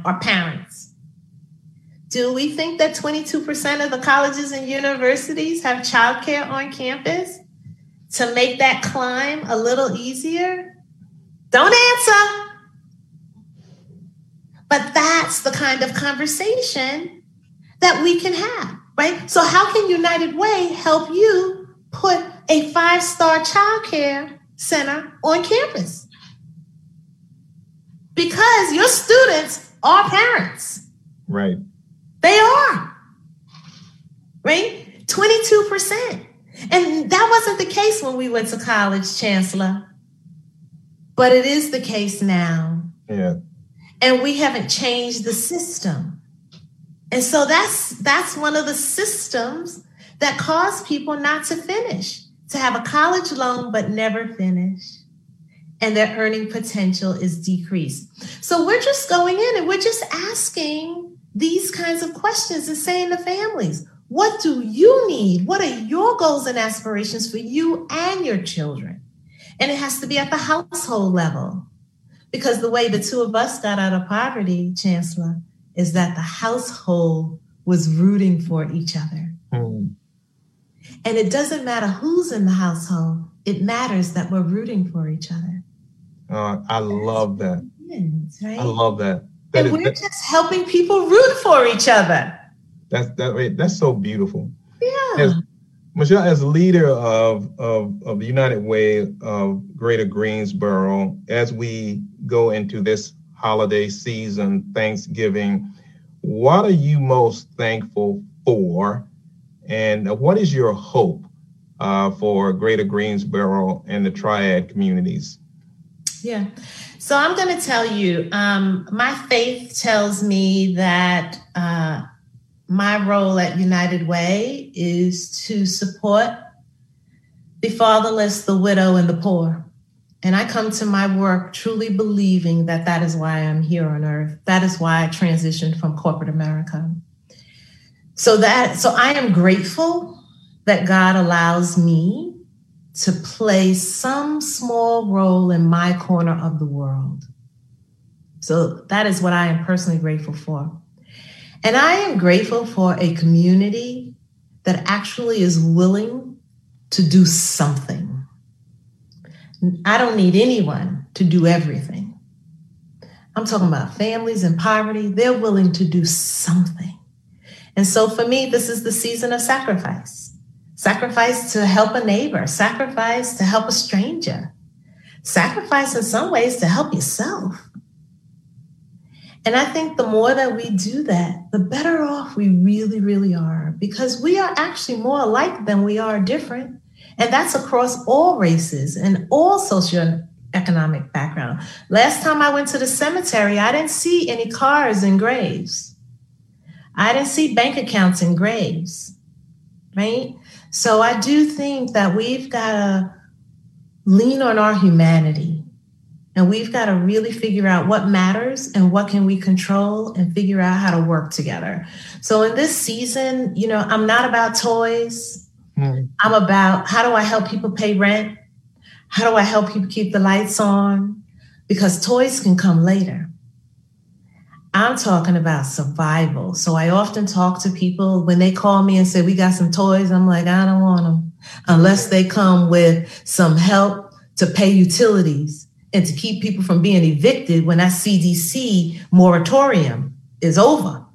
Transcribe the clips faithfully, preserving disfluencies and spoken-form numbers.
are parents. Do we think that twenty-two percent of the colleges and universities have childcare on campus to make that climb a little easier? Don't answer. But that's the kind of conversation that we can have, right? So how can United Way help you put a five-star childcare center on campus? Because your students are parents. Right. They are. Right? twenty-two percent. And that wasn't the case when we went to college, Chancellor. But it is the case now. Yeah. And we haven't changed the system. And so that's that's one of the systems that cause people not to finish, to have a college loan but never finish. And their earning potential is decreased. So we're just going in and we're just asking these kinds of questions and saying to families, what do you need? What are your goals and aspirations for you and your children? And it has to be at the household level. Because the way the two of us got out of poverty, Chancellor, is that the household was rooting for each other. Mm. And it doesn't matter who's in the household. It matters that we're rooting for each other. Uh, I love that. Friends, right? I love that. that and is, we're that, just helping people root for each other. That's that. That's so beautiful. Yeah. As, Michelle, as leader of, of, of the United Way of Greater Greensboro, as we go into this holiday season, Thanksgiving, what are you most thankful for? And what is your hope uh, for Greater Greensboro and the Triad communities? Yeah. So I'm going to tell you, um, my faith tells me that uh, my role at United Way is to support the fatherless, the widow, and the poor. And I come to my work truly believing that that is why I'm here on earth. That is why I transitioned from corporate America. So that, so I am grateful that God allows me to play some small role in my corner of the world. So that is what I am personally grateful for. And I am grateful for a community that actually is willing to do something. I don't need anyone to do everything. I'm talking about families in poverty. They're willing to do something. And so for me, this is the season of sacrifice. Sacrifice to help a neighbor, sacrifice to help a stranger, sacrifice in some ways to help yourself. And I think the more that we do that, the better off we really, really are, because we are actually more alike than we are different. And that's across all races and all socioeconomic background. Last time I went to the cemetery, I didn't see any cars in graves. I didn't see bank accounts in graves, right? So I do think that we've got to lean on our humanity, and we've got to really figure out what matters and what can we control and figure out how to work together. So in this season, you know, I'm not about toys. Mm. I'm about how do I help people pay rent? How do I help people keep the lights on? Because toys can come later. I'm talking about survival. So I often talk to people when they call me and say, we got some toys. I'm like, I don't want them unless they come with some help to pay utilities and to keep people from being evicted when that C D C moratorium is over.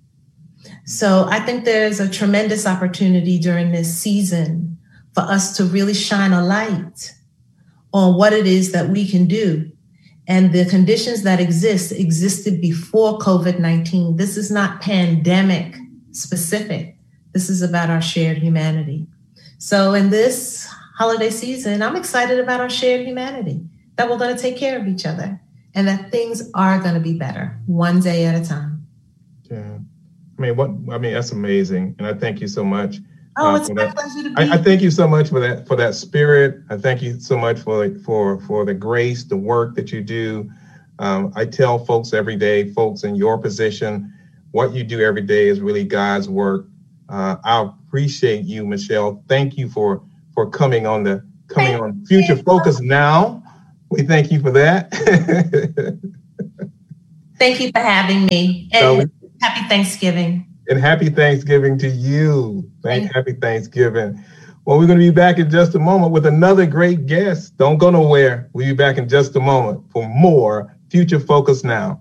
So I think there's a tremendous opportunity during this season for us to really shine a light on what it is that we can do. And the conditions that exist existed before COVID nineteen. This is not pandemic specific. This is about our shared humanity. So in this holiday season, I'm excited about our shared humanity, that we're going to take care of each other and that things are going to be better one day at a time. Yeah. I mean, what, I mean, that's amazing. And I thank you so much. Oh, it's uh, my that. pleasure to be I, I thank you so much for that, for that spirit. I thank you so much for, for, for the grace, the work that you do. Um, I tell folks every day, folks in your position, what you do every day is really God's work. Uh, I appreciate you, Michelle. Thank you for, for coming on the, coming on Future Focus Now. We thank you for that. Thank you for having me. And so, happy Thanksgiving. And happy Thanksgiving to you. Thank, Thank Happy Thanksgiving. Well, we're going to be back in just a moment with another great guest. Don't go nowhere. We'll be back in just a moment for more Future Focus Now.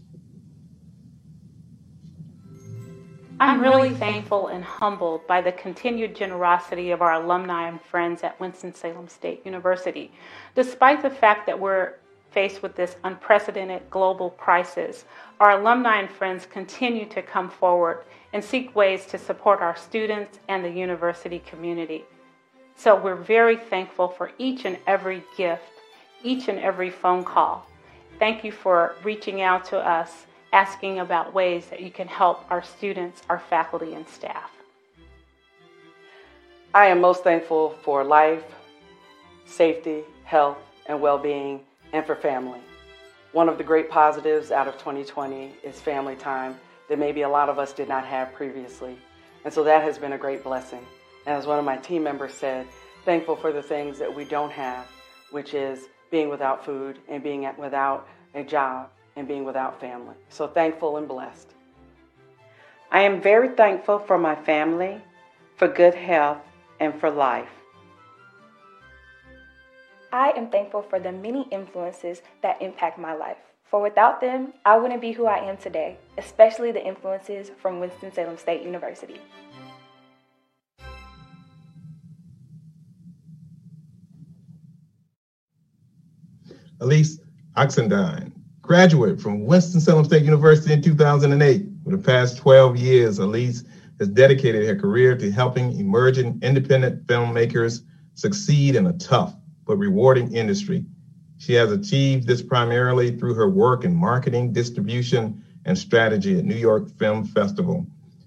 I'm really thankful and humbled by the continued generosity of our alumni and friends at Winston-Salem State University. Despite the fact that we're faced with this unprecedented global crisis, our alumni and friends continue to come forward and seek ways to support our students and the university community. So we're very thankful for each and every gift, each and every phone call. Thank you for reaching out to us, asking about ways that you can help our students, our faculty, and staff. I am most thankful for life, safety, health, and well-being, and for family. One of the great positives out of twenty twenty is family time that maybe a lot of us did not have previously. And so that has been a great blessing. And as one of my team members said, thankful for the things that we don't have, which is being without food and being without a job and being without family. So thankful and blessed. I am very thankful for my family, for good health, and for life. I am thankful for the many influences that impact my life. For without them, I wouldn't be who I am today, especially the influences from Winston-Salem State University. Elise Oxendine, graduate from Winston-Salem State University in two thousand eight. For the past twelve years, Elise has dedicated her career to helping emerging independent filmmakers succeed in a tough but rewarding industry. She has achieved this primarily through her work in marketing, distribution, and strategy at New York Film Festival,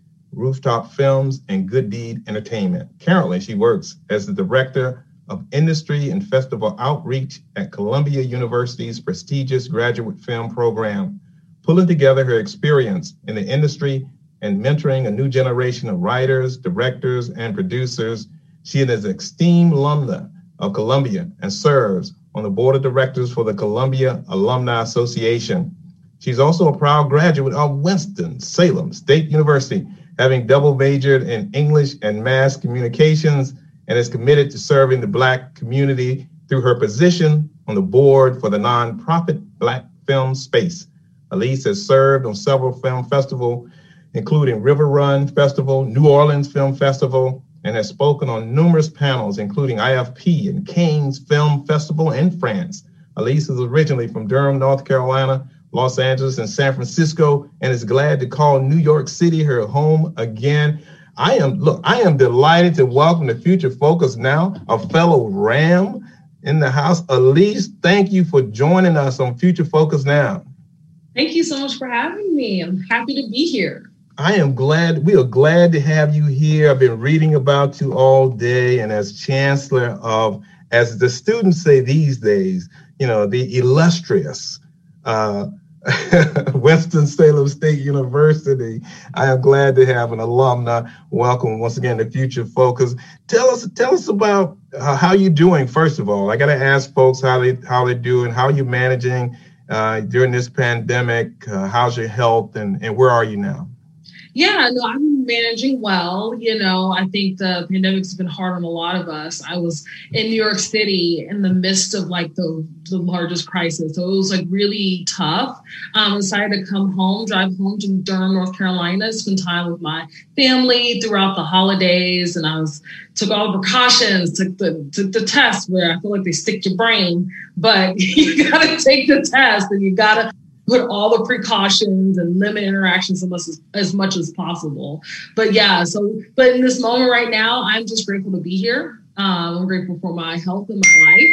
Rooftop Films, and Good Deed Entertainment. Currently, she works as the Director of Industry and Festival Outreach at Columbia University's prestigious graduate film program, pulling together her experience in the industry and mentoring a new generation of writers, directors, and producers. She is an esteemed alumna of Columbia and serves on the board of directors for the Columbia Alumni Association. She's also a proud graduate of Winston-Salem State University, having double majored in English and mass communications, and is committed to serving the Black community through her position on the board for the nonprofit Black Film Space. Elise has served on several film festivals, including River Run Festival, New Orleans Film Festival, and has spoken on numerous panels, including I F P and Cannes Film Festival in France. Elise is originally from Durham, North Carolina, Los Angeles, and San Francisco, and is glad to call New York City her home again. I am, look, I am delighted to welcome to Future Focus Now, a fellow Ram in the house. Elise, thank you for joining us on Future Focus Now. Thank you so much for having me. I'm happy to be here. I am glad, we are glad to have you here. I've been reading about you all day, and as chancellor of, as the students say these days, you know, the illustrious uh, Winston-Salem State University, I am glad to have an alumna. Welcome once again to Future Focus. Tell us, tell us about uh, how you're doing. First of all, I got to ask folks how they how they're doing, how you're managing uh, during this pandemic. Uh, how's your health, and and where are you now? Yeah, no, I'm managing well. You know, I think the pandemic's been hard on a lot of us. I was in New York City in the midst of like the, the largest crisis. So it was like really tough. Um, I decided to come home, drive home to Durham, North Carolina, spend time with my family throughout the holidays. And I was took all the precautions, took the, took the test where I feel like they stick your brain, but you got to take the test and you got to put all the precautions and limit interactions as much as, as much as possible. But yeah, so, but in this moment right now, I'm just grateful to be here. Um, I'm grateful for my health and my life,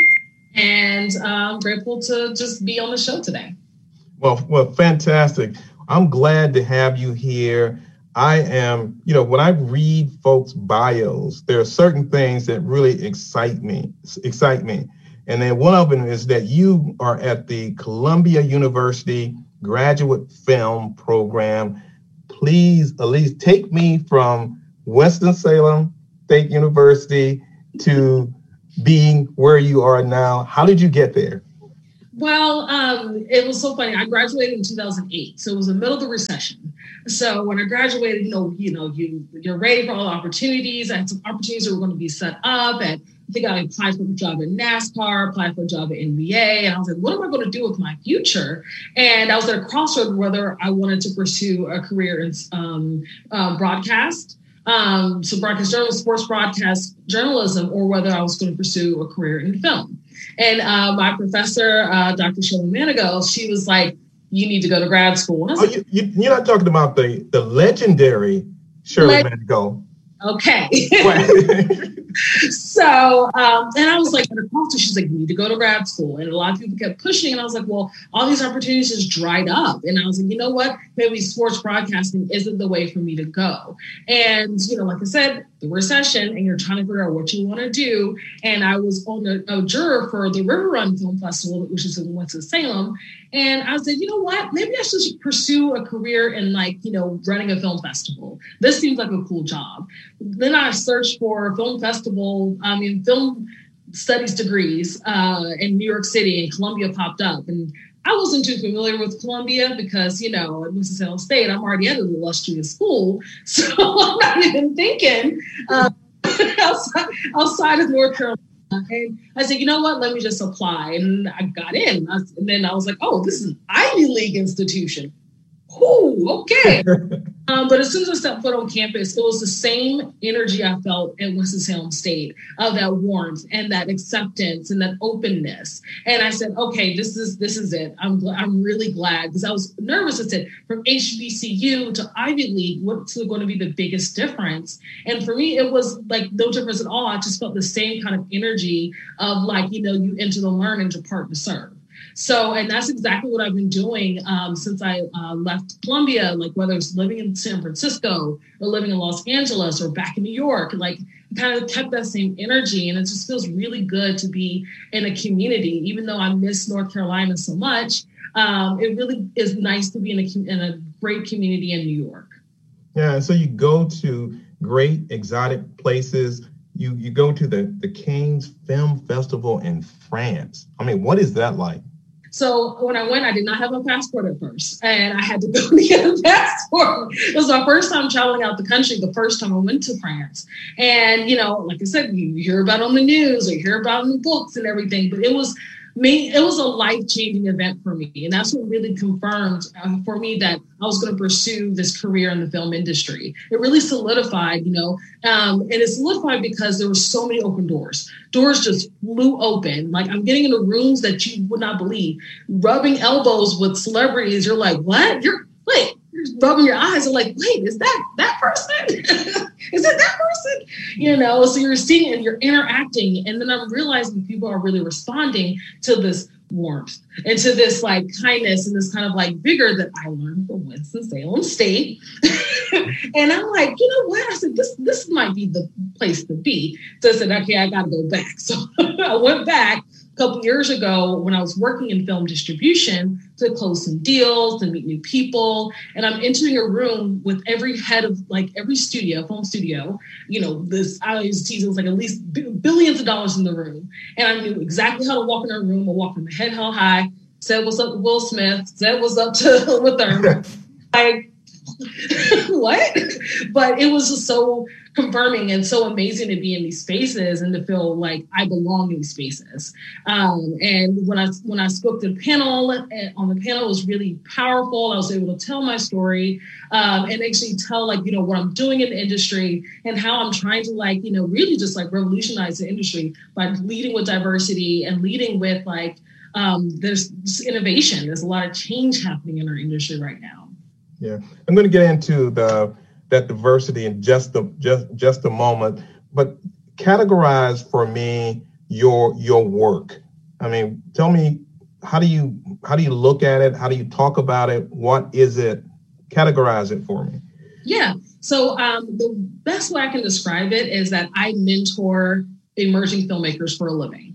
and uh, I'm grateful to just be on the show today. Well, well, fantastic. I'm glad to have you here. I am, you know, when I read folks' bios, there are certain things that really excite me, excite me. And then one of them is that you are at the Columbia University Graduate Film Program. Please, Elise, take me from Winston-Salem State University to being where you are now. How did you get there? Well, um, it was so funny. I graduated in two thousand eight, so it was the middle of the recession. So when I graduated, you know, you know, you you're ready for all the opportunities. I had some opportunities that were going to be set up, and I think I applied for a job in NASCAR, applied for a job at N B A, and I was like, what am I going to do with my future? And I was at a crossroad whether I wanted to pursue a career in um, uh, broadcast. Um, so broadcast journalism, sports broadcast journalism, or whether I was going to pursue a career in film. And uh, my professor, uh, Doctor Shirley Manigault, she was like, you need to go to grad school. And I was oh, like, you, you're not talking about the, the legendary Shirley Leg- Manigault. Okay. So, um, and I was like, at a concert, she's like, you need to go to grad school. And a lot of people kept pushing. And I was like, well, all these opportunities just dried up. And I was like, you know what? Maybe sports broadcasting isn't the way for me to go. And, you know, like I said, the recession, and you're trying to figure out what you want to do. And I was on a, a juror for the River Run Film Festival, which is in Winston-Salem. And I said, you know what? Maybe I should pursue a career in, like, you know, running a film festival. This seems like a cool job. Then I searched for film festival, I mean, film studies degrees uh, in New York City, and Columbia popped up. And I wasn't too familiar with Columbia because, you know, at Winston-Salem State, I'm already at an illustrious school. So I'm not even thinking uh, outside, outside of North Carolina. And I said, you know what, let me just apply. And I got in. I, and then I was like, oh, this is an Ivy League institution. Oh, okay. um, but as soon as I stepped foot on campus, it was the same energy I felt at Winston-Salem State, of that warmth and that acceptance and that openness. And I said, okay, this is this is it. I'm gl- I'm really glad, because I was nervous. I said, from H B C U to Ivy League, what's going to be the biggest difference? And for me, it was like no difference at all. I just felt the same kind of energy of, like, you know, you enter to learn and depart to serve. So, and that's exactly what I've been doing um, since I uh, left Columbia, like whether it's living in San Francisco or living in Los Angeles or back in New York, like I kind of kept that same energy. And it just feels really good to be in a community, even though I miss North Carolina so much. Um, it really is nice to be in a, in a great community in New York. Yeah, so you go to great exotic places. You you go to the, the Cannes Film Festival in France. I mean, what is that like? So when I went, I did not have a passport at first, and I had to go to get a passport. It was my first time traveling out the country, the first time I went to France. And, you know, like I said, you hear about it on the news or you hear about it in the books and everything, but it was me, it was a life-changing event for me. And that's what really confirmed uh, for me that I was going to pursue this career in the film industry. It really solidified, you know, um, and it solidified because there were so many open doors. Doors just flew open. Like, I'm getting into rooms that you would not believe, rubbing elbows with celebrities. You're like, what? You're wait, you're rubbing your eyes. You're like, wait, is that that person? Is it that person? You know, so you're seeing and you're interacting. And then I'm realizing people are really responding to this warmth and to this, like, kindness and this kind of, like, vigor that I learned from Winston-Salem State. And I'm like, you know what? I said, this this might be the place to be. So I said, okay, I got to go back. So I went back a couple years ago when I was working in film distribution to close some deals and meet new people. And I'm entering a room with every head of, like, every studio, film studio, you know, this, I always tease, it was like at least b- billions of dollars in the room. And I knew exactly how to walk in a room. I walked from head held high, said what's up to Will Smith, said what's up to with them. Like, what? But it was just so confirming and so amazing to be in these spaces and to feel like I belong in these spaces. Um, and when I when I spoke to the panel, on the panel, it was really powerful. I was able to tell my story um, and actually tell, like, you know, what I'm doing in the industry and how I'm trying to, like, you know, really just, like, revolutionize the industry by leading with diversity and leading with, like, um, there's innovation. There's a lot of change happening in our industry right now. Yeah, I'm going to get into the that diversity in just a just just a moment, but categorize for me your your work. I mean, tell me, how do you how do you look at it? How do you talk about it? What is it? Categorize it for me. Yeah. So um, the best way I can describe it is that I mentor emerging filmmakers for a living.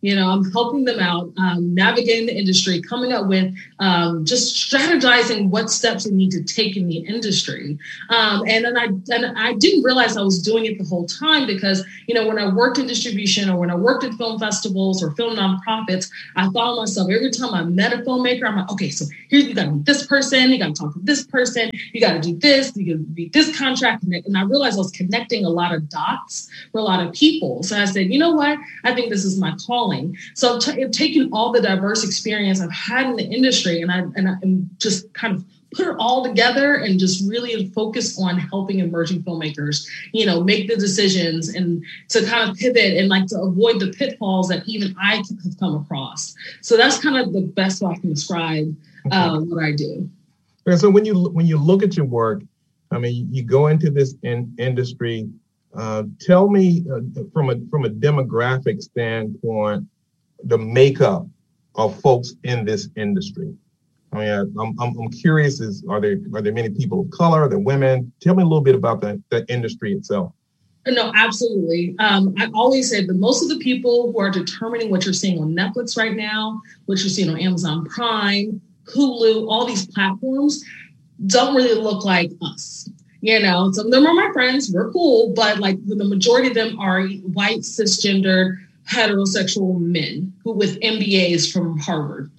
You know, I'm helping them out, um, navigating the industry, coming up with um, just strategizing what steps they need to take in the industry. Um, and then I and I didn't realize I was doing it the whole time because, you know, when I worked in distribution or when I worked at film festivals or film nonprofits, I thought of myself every time I met a filmmaker, I'm like, okay, so here you got to meet this person, you got to talk to this person, you got to do this, you got to read this contract. And I realized I was connecting a lot of dots for a lot of people. So I said, you know what? I think this is my calling. So I've, t- I've taken all the diverse experience I've had in the industry and I and I and just kind of put it all together and just really focus on helping emerging filmmakers, you know, make the decisions and to kind of pivot and like to avoid the pitfalls that even I have come across. So that's kind of the best way I can describe uh, okay. what I do. Okay, so when you when you look at your work, I mean, you go into this in, industry. Uh, tell me uh, from a from a demographic standpoint, the makeup of folks in this industry. I mean, I, I'm, I'm I'm curious. Is are there are there many people of color? Are there women? Tell me a little bit about the, the industry itself. No, absolutely. Um, I always say that most of the people who are determining what you're seeing on Netflix right now, what you're seeing on Amazon Prime, Hulu, all these platforms, don't really look like us. You know, some of them are my friends, we're cool, but like the majority of them are white, cisgendered, heterosexual men who with M B As from Harvard.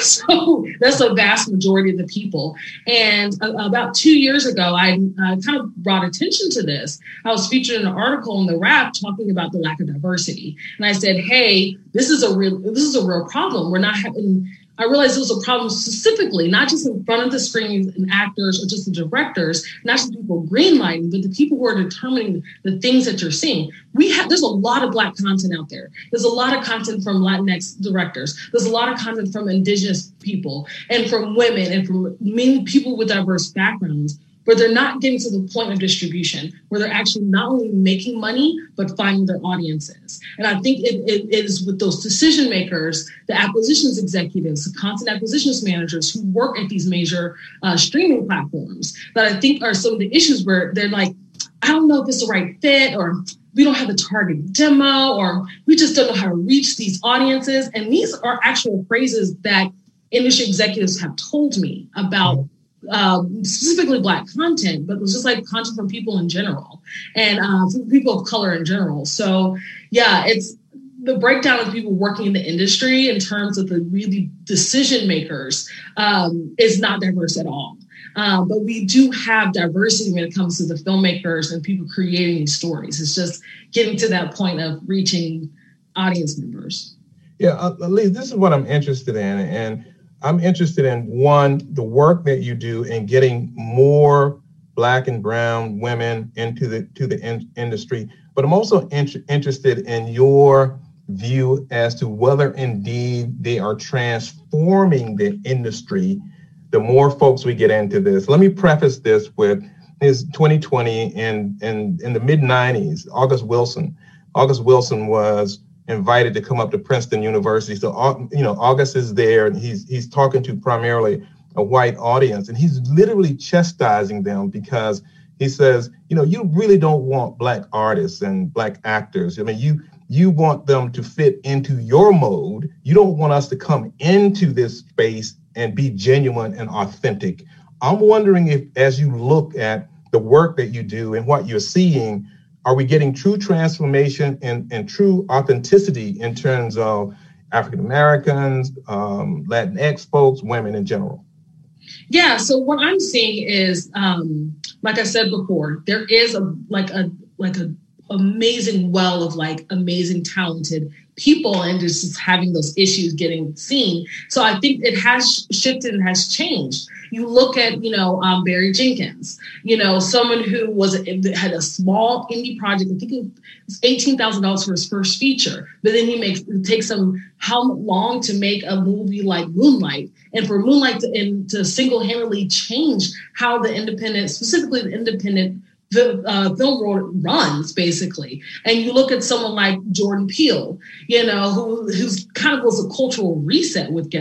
So that's a vast majority of the people. And uh, about two years ago, I uh, kind of brought attention to this. I was featured in an article in the Wrap talking about the lack of diversity. And I said, hey, this is a real, this is a real problem. We're not having, I realized it was a problem specifically, not just in front of the screen and actors or just the directors, not just people greenlighting, but the people who are determining the things that you're seeing. We have, there's a lot of Black content out there. There's a lot of content from Latinx directors. There's a lot of content from Indigenous people and from women and from many people with diverse backgrounds, but they're not getting to the point of distribution where they're actually not only making money, but finding their audiences. And I think it, it, it is with those decision makers, the acquisitions executives, the content acquisitions managers who work at these major uh, streaming platforms that I think are some of the issues where they're like, I don't know if it's the right fit, or we don't have a target demo, or we just don't know how to reach these audiences. And these are actual phrases that industry executives have told me about Um, specifically Black content, but it was just like content from people in general and uh, from people of color in general. So yeah, it's the breakdown of people working in the industry in terms of the really decision makers um, is not diverse at all. Um, but we do have diversity when it comes to the filmmakers and people creating these stories. It's just getting to that point of reaching audience members. Yeah, uh, Elise, this is what I'm interested in. And I'm interested in, one, the work that you do in getting more Black and brown women into the to the in- industry, but I'm also in- interested in your view as to whether indeed they are transforming the industry the more folks we get into this. Let me preface this with his twenty twenty and in, in, in the mid nineties, August Wilson. August Wilson was invited to come up to Princeton University. So, you know, August is there and he's he's talking to primarily a white audience, and he's literally chastising them because he says, you know, you really don't want Black artists and Black actors. I mean, you you want them to fit into your mode. You don't want us to come into this space and be genuine and authentic. I'm wondering if, as you look at the work that you do and what you're seeing, are we getting true transformation and, and true authenticity in terms of African Americans, um, Latinx folks, women in general? Yeah, so what I'm seeing is, um, like I said before, there is a like a like a amazing well of like amazing talented people, and just having those issues getting seen. So I think it has shifted and has changed. You look at, you know, um, Barry Jenkins, you know, someone who was had a small indie project. I think it was eighteen thousand dollars for his first feature, but then he makes it takes him how long to make a movie like Moonlight, and for Moonlight to, and to single-handedly change how the independent, specifically the independent The uh, film world runs, basically. And you look at someone like Jordan Peele, you know, who who's kind of was a cultural reset with Get Out.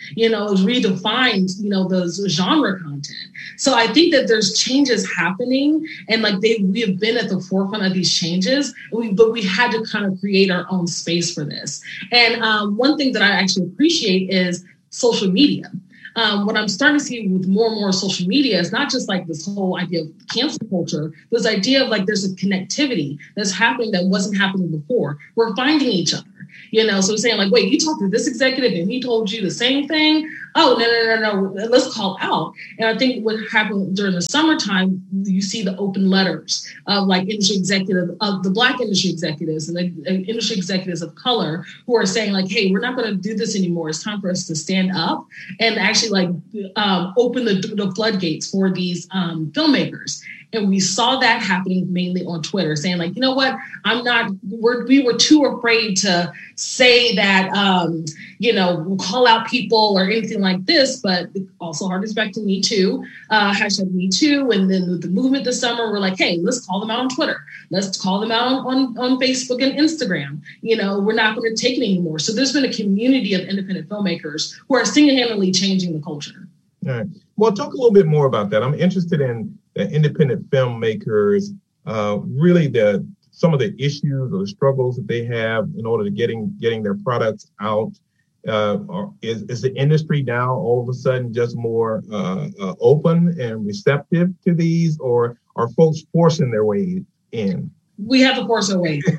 You know, it's redefined, you know, the genre content. So I think that there's changes happening, and like they we have been at the forefront of these changes, we, but we had to kind of create our own space for this. And um, one thing that I actually appreciate is social media. Um, what I'm starting to see with more and more social media is not just like this whole idea of cancel culture, this idea of like there's a connectivity that's happening that wasn't happening before. We're finding each other, you know, so we're saying like, wait, you talked to this executive and he told you the same thing? Oh, no, no, no, no, let's call out. And I think what happened during the summertime, you see the open letters of like industry executives, of the Black industry executives and the industry executives of color who are saying like, hey, we're not going to do this anymore. It's time for us to stand up and actually like um, open the, the floodgates for these um, filmmakers. And we saw that happening mainly on Twitter, saying like, you know what, I'm not, we're, we were too afraid to say that, um, you know, we'll call out people or anything like this, but also harkens back to Me Too, uh, hashtag Me Too. And then the movement this summer, we're like, hey, let's call them out on Twitter. Let's call them out on, on Facebook and Instagram. You know, we're not going to take it anymore. So there's been a community of independent filmmakers who are single-handedly changing the culture. All right. Well, talk a little bit more about that. I'm interested in the independent filmmakers, uh, really the some of the issues or the struggles that they have in order to getting getting their products out. Uh, or is, is the industry now all of a sudden just more uh, uh, open and receptive to these, or are folks forcing their way in? We have to force our way.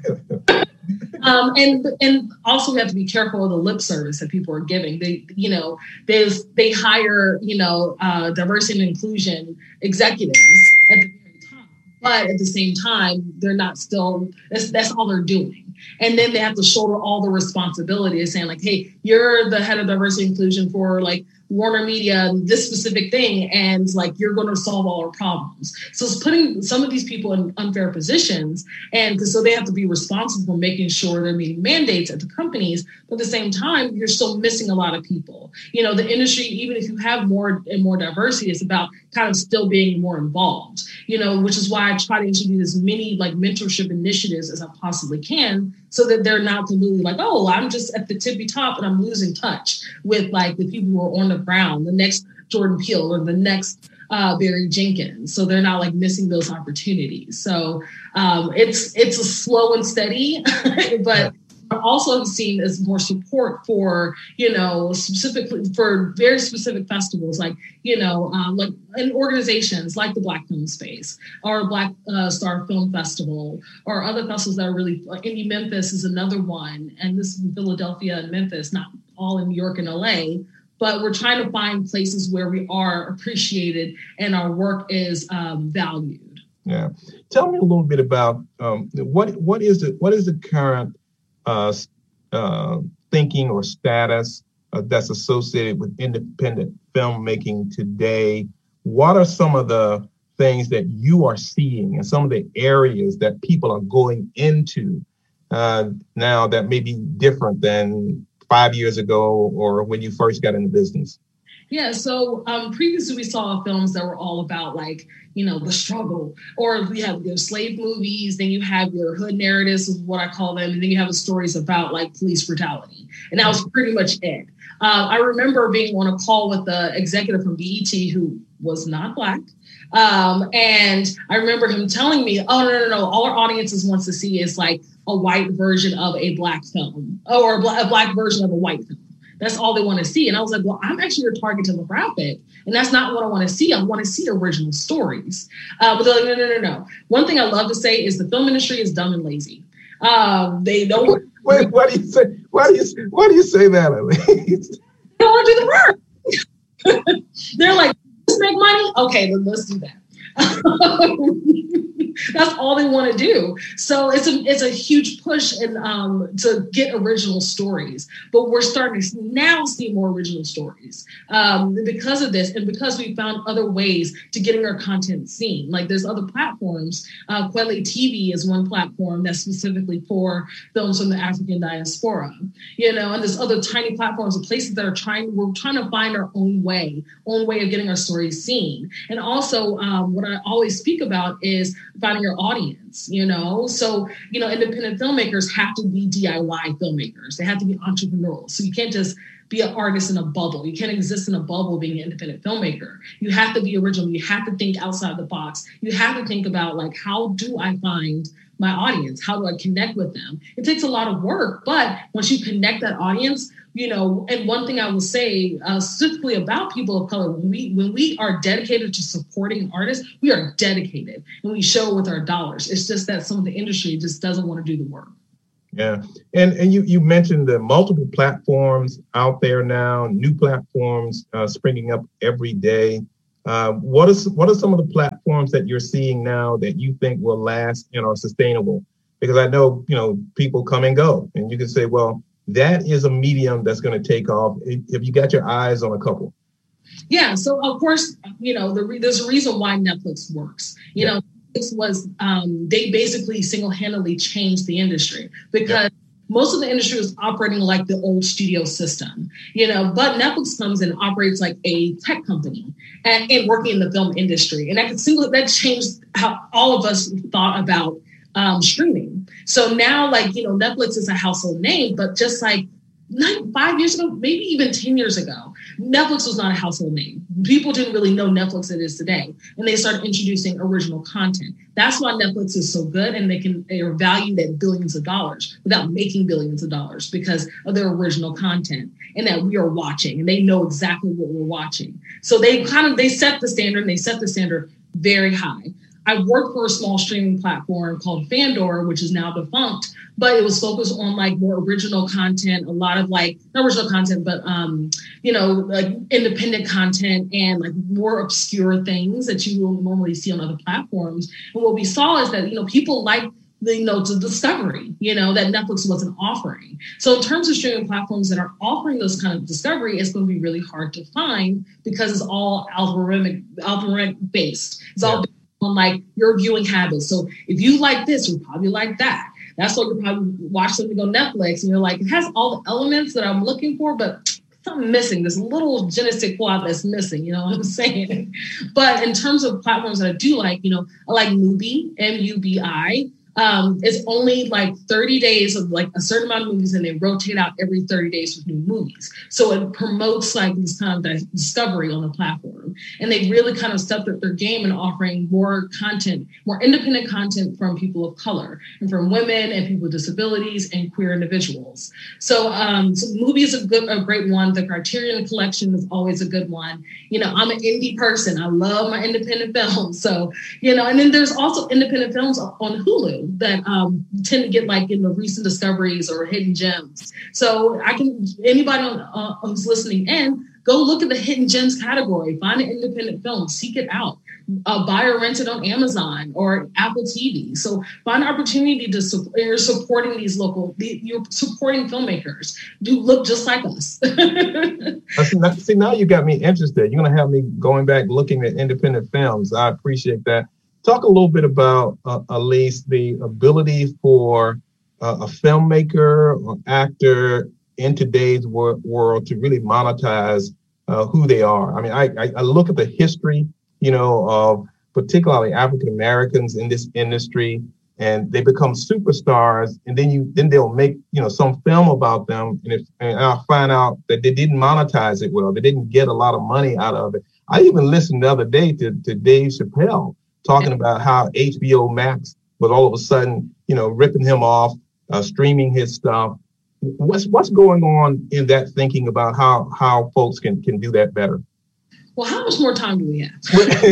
Um, and and also we have to be careful of the lip service that people are giving. They, you know, there's they hire, you know, uh, diversity and inclusion executives at the very top, but at the same time, they're not still, that's, that's all they're doing. And then they have to shoulder all the responsibility of saying like, hey, you're the head of diversity and inclusion for like Warner Media, this specific thing, and like you're going to solve all our problems. So it's putting some of these people in unfair positions, and because so they have to be responsible for making sure they're meeting mandates at the companies. But at the same time, you're still missing a lot of people. You know, the industry, even if you have more and more diversity, it's about kind of still being more involved. You know, which is why I try to introduce as many like mentorship initiatives as I possibly can, so that they're not completely like, oh, I'm just at the tippy top and I'm losing touch with like the people who are on the ground, the next Jordan Peele or the next uh, Barry Jenkins. So they're not like missing those opportunities. So um, it's it's a slow and steady, but I also have seen as more support for, you know, specifically for very specific festivals, like, you know, um, like in organizations like the Black Film Space or Black uh, Star Film Festival or other festivals that are really, like Indie Memphis is another one. And this is in Philadelphia and Memphis, not all in New York and L A, but we're trying to find places where we are appreciated and our work is um, valued. Yeah. Tell me a little bit about um, what what is it? What is the current Uh, uh, thinking or status uh, that's associated with independent filmmaking today? What are some of the things that you are seeing and some of the areas that people are going into uh, now that may be different than five years ago or when you first got into business? Yeah, so um, previously we saw films that were all about like, you know, the struggle, or we have your slave movies, then you have your hood narratives is what I call them, and then you have the stories about like police brutality. And that was pretty much it. Uh, I remember being on a call with the executive from B E T who was not Black. Um, and I remember him telling me, oh, no, no, no, all our audiences wants to see is like a white version of a Black film or a Black, a Black version of a white film. That's all they want to see. And I was like, well, I'm actually your target demographic. And that's not what I want to see. I want to see original stories. Uh, but they're like, no, no, no, no. One thing I love to say is the film industry is dumb and lazy. Um, they don't. Wait, wait, why do you say? Why do you? Why do you say that? They don't want to do the work. They're like, let's make money. Okay, then let's do that. That's all they want to do. So it's a it's a huge push and um, to get original stories. But we're starting to now see more original stories um, because of this, and because we found other ways to getting our content seen. Like there's other platforms. Uh, Kweli T V is one platform that's specifically for films from the African diaspora. You know, and there's other tiny platforms and places that are trying. We're trying to find our own way, own way of getting our stories seen. And also, um, what I always speak about is finding your audience, you know? So, you know, independent filmmakers have to be D I Y filmmakers. They have to be entrepreneurial. So you can't just be an artist in a bubble. You can't exist in a bubble being an independent filmmaker. You have to be original. You have to think outside the box. You have to think about, like, how do I find my audience? How do I connect with them? It takes a lot of work, but once you connect that audience, you know, and one thing I will say uh, specifically about people of color, when we when we are dedicated to supporting artists, we are dedicated and we show with our dollars. It's just that some of the industry just doesn't want to do the work. Yeah. And and you, you mentioned the multiple platforms out there now, new platforms uh, springing up every day. Uh, what is what are some of the platforms that you're seeing now that you think will last and are sustainable? Because I know, you know, people come and go, and you can say, well, that is a medium that's going to take off. Have you got your eyes on a couple? Yeah. So, of course, you know, the re- there's a reason why Netflix works. You yeah. know, Netflix was, um, they basically single-handedly changed the industry because yeah. most of the industry was operating like the old studio system, you know, but Netflix comes and operates like a tech company and, and working in the film industry. And that could single, that changed how all of us thought about um, streaming. So now, like, you know, Netflix is a household name, but just like nine, five years ago, maybe even ten years ago, Netflix was not a household name. People didn't really know Netflix as it is today. And they started introducing original content. That's why Netflix is so good, and they can they are valued at billions of dollars without making billions of dollars because of their original content and that we are watching, and they know exactly what we're watching. So they kind of they set the standard, and they set the standard very high. I worked for a small streaming platform called Fandor, which is now defunct, but it was focused on like more original content, a lot of like, not original content, but, um, you know, like independent content and like more obscure things that you will normally see on other platforms. And what we saw is that, you know, people like the, you know, the discovery, you know, that Netflix wasn't offering. So in terms of streaming platforms that are offering those kind of discovery, it's going to be really hard to find because it's all algorithmic, algorithmic based. It's yeah. all on like your viewing habits. So if you like this, you'll probably like that. That's why you probably watch something on Netflix and you're like, it has all the elements that I'm looking for, but something missing, this little je ne sais quoi that's missing, you know what I'm saying? But in terms of platforms that I do like, you know, I like Mubi, M U B I. Um, it's only like thirty days of like a certain amount of movies, and they rotate out every thirty days with new movies. So it promotes like this kind of discovery on the platform. And they really kind of stepped up their game in offering more content, more independent content from people of color and from women and people with disabilities and queer individuals. So, um, so Mubi is a good, a great one. The Criterion Collection is always a good one. You know, I'm an indie person. I love my independent films. So, you know, and then there's also independent films on Hulu that um, tend to get like in the recent discoveries or hidden gems. So I can, anybody on, uh, who's listening in, go look at the hidden gems category, find an independent film, seek it out, uh, buy or rent it on Amazon or Apple T V. So find an opportunity to support, you're supporting these local, you're supporting filmmakers who look just like us. see, now, see, now you got me interested. You're going to have me going back looking at independent films. I appreciate that. Talk a little bit about, uh, Elise, the ability for uh, a filmmaker or actor in today's wor- world to really monetize uh, who they are. I mean, I, I, I look at the history, you know, of particularly African Americans in this industry, and they become superstars, and then you then they'll make, you know, some film about them, and, if, and I'll find out that they didn't monetize it well. They didn't get a lot of money out of it. I even listened the other day to, to Dave Chappelle talking about how H B O Max was all of a sudden, you know, ripping him off, uh, streaming his stuff. What's what's going on in that thinking about how how folks can can do that better? Well, how much more time do we have?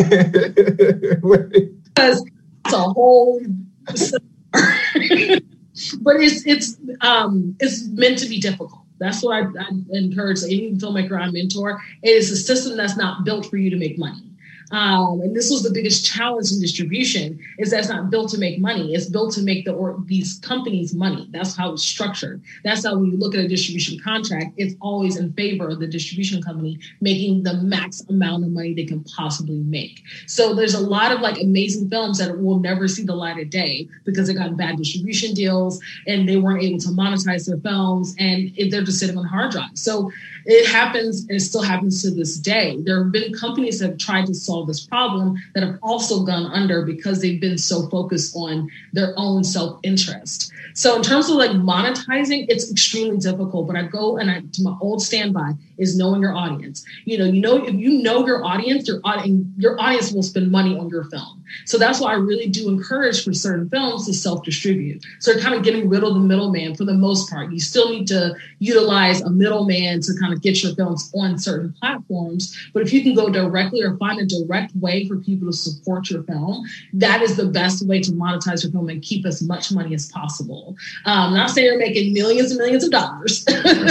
Because it's a whole, but it's it's um it's meant to be difficult. That's what I, I encourage any filmmaker I mentor. It is a system that's not built for you to make money. Um, and this was the biggest challenge in distribution, is that's not built to make money. It's built to make the or these companies money. That's how it's structured. That's how when you look at a distribution contract, it's always in favor of the distribution company making the max amount of money they can possibly make. So there's a lot of like amazing films that will never see the light of day because they got bad distribution deals and they weren't able to monetize their films, and they're just sitting on hard drives. So it happens, and it still happens to this day. There have been companies that have tried to solve solve this problem that have also gone under because they've been so focused on their own self-interest. So in terms of like monetizing, it's extremely difficult, but I go and I, to my old standby is knowing your audience. You know, you know, if you know your audience, your audience, your audience will spend money on your film. So that's why I really do encourage for certain films to self-distribute. So kind of getting rid of the middleman for the most part. You still need to utilize a middleman to kind of get your films on certain platforms. But if you can go directly or find a direct way for people to support your film, that is the best way to monetize your film and keep as much money as possible. Um, not saying you're making millions and millions of dollars.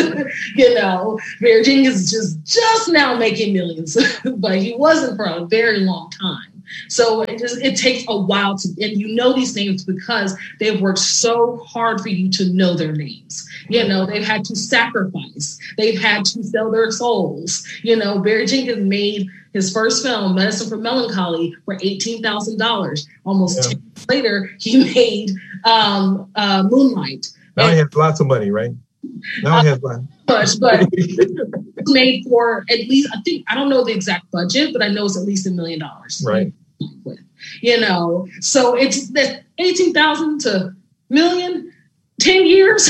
You know, Barry Jenkins is just, just now making millions, but he wasn't for a very long time. So it just, it takes a while to, and you know these names because they've worked so hard for you to know their names. You know, they've had to sacrifice. They've had to sell their souls. You know, Barry Jenkins made his first film, Medicine for Melancholy, for eighteen thousand dollars. Almost yeah. ten years later, he made um, uh, Moonlight. Now and, he has lots of money, right? Now he has lots. Much, but it's made for at least, I think, I don't know the exact budget, but I know it's at least a million dollars. Right. With, you know, so it's that eighteen thousand to million, ten years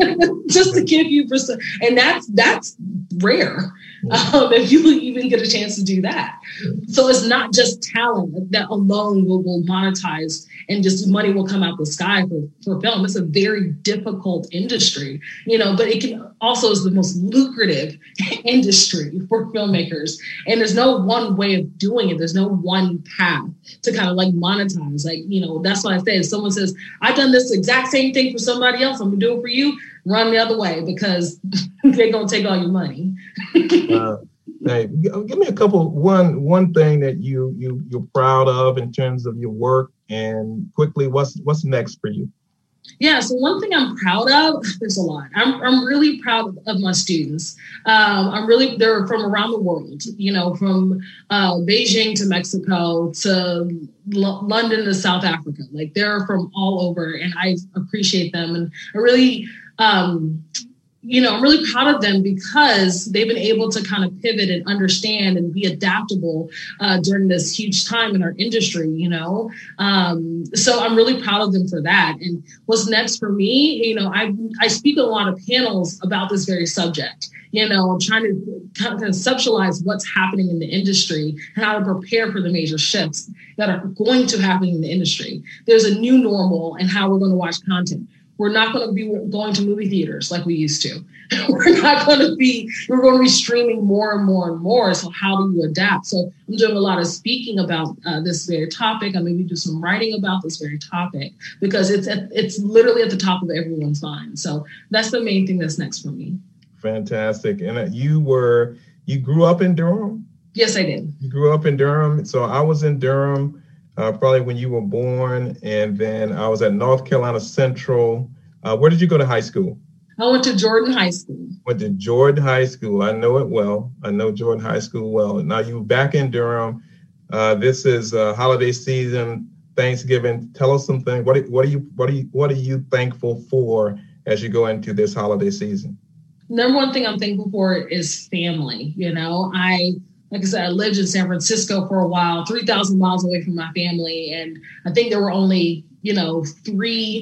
just to give you percent. And that's, that's rare. Um, if you even get a chance to do that. So it's not just talent that alone will, will monetize and just money will come out the sky for, for film. It's a very difficult industry, you know, but it can also is the most lucrative industry for filmmakers. And there's no one way of doing it. There's no one path to kind of like monetize. Like, you know, that's why I say if someone says, I've done this exact same thing for somebody else, I'm gonna do it for you, run the other way because they're gonna take all your money. uh, hey, give me a couple, one one thing that you, you, you're proud of in terms of your work, and quickly, what's what's next for you? Yeah, so one thing I'm proud of, there's a lot. I'm I'm really proud of my students. Um, I'm really, they're from around the world, you know, from uh, Beijing to Mexico to L- London to South Africa. Like they're from all over and I appreciate them. And I really, um, you know, I'm really proud of them because they've been able to kind of pivot and understand and be adaptable uh, during this huge time in our industry, you know. Um, so I'm really proud of them for that. And what's next for me, you know, I I speak at a lot of panels about this very subject. You know, I'm trying to kind of conceptualize what's happening in the industry and how to prepare for the major shifts that are going to happen in the industry. There's a new normal and how we're going to watch content. We're not going to be going to movie theaters like we used to. We're not going to be, we're going to be streaming more and more and more. So how do you adapt? So I'm doing a lot of speaking about uh, this very topic. I maybe do some writing about this very topic because it's at, it's literally at the top of everyone's mind. So that's the main thing that's next for me. Fantastic. And uh, you were, you grew up in Durham? Yes, I did. You grew up in Durham. So I was in Durham. Uh, probably when you were born, and then I was at North Carolina Central. Uh, where did you go to high school? I went to Jordan High School. Went to Jordan High School. I know it well. I know Jordan High School well. Now you're back in Durham. Uh, this is uh, holiday season, Thanksgiving. Tell us something. What what are you what are you what are you thankful for as you go into this holiday season? Number one thing I'm thankful for is family. You know, I. Like I said, I lived in San Francisco for a while, three thousand miles away from my family. And I think there were only, you know, three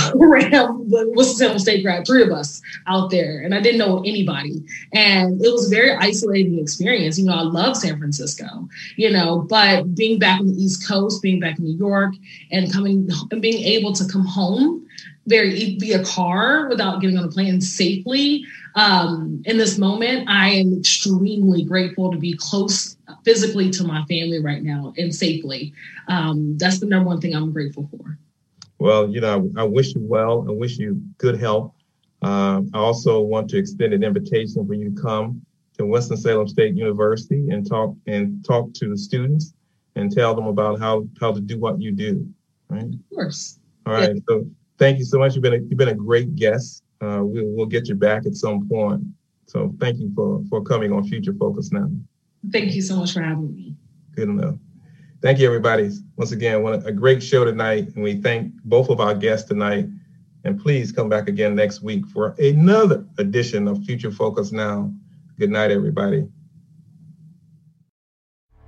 around the Winston-Salem State grad, three of us out there. And I didn't know anybody. And it was a very isolating experience. You know, I love San Francisco, you know, but being back on the East Coast, being back in New York and coming and being able to come home very via car without getting on a plane safely. Um, in this moment, I am extremely grateful to be close physically to my family right now and safely. Um, that's the number one thing I'm grateful for. Well, you know, I, I wish you well. I wish you good health. Uh, I also want to extend an invitation for you to come to Winston-Salem State University and talk and talk to the students and tell them about how, how to do what you do. Right? Of course. All right. Yeah. So thank you so much. You've been a, you've been a great guest. Uh, we'll, we'll get you back at some point. So thank you for, for coming on Future Focus Now. Thank you so much for having me. Good enough. Thank you, everybody. Once again, what a great show tonight. And we thank both of our guests tonight. And please come back again next week for another edition of Future Focus Now. Good night, everybody.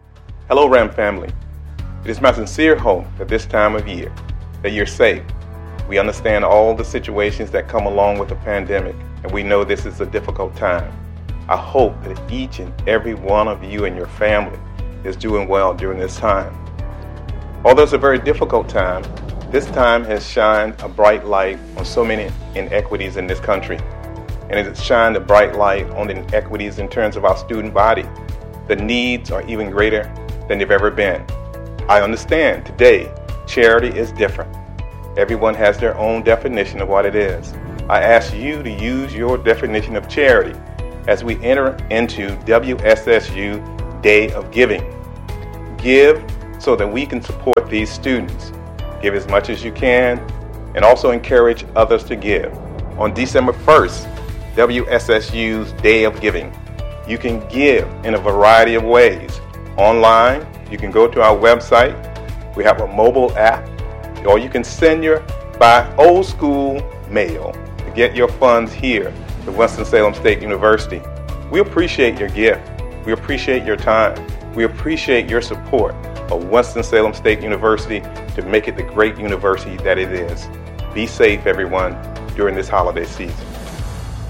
Hello, Ram family. It is my sincere hope that this time of year that you're safe. We understand all the situations that come along with the pandemic, and we know this is a difficult time. I hope that each and every one of you and your family is doing well during this time. Although it's a very difficult time, this time has shined a bright light on so many inequities in this country. And it has shined a bright light on the inequities in terms of our student body. The needs are even greater than they've ever been. I understand today charity is different. Everyone has their own definition of what it is. I ask you to use your definition of charity as we enter into W S S U Day of Giving. Give so that we can support these students. Give as much as you can and also encourage others to give. On December first, W S S U's Day of Giving. You can give in a variety of ways. Online, you can go to our website. We have a mobile app, or you can send your by old school mail to get your funds here to Winston-Salem State University. We appreciate your gift. We appreciate your time. We appreciate your support of Winston-Salem State University to make it the great university that it is. Be safe, everyone, during this holiday season.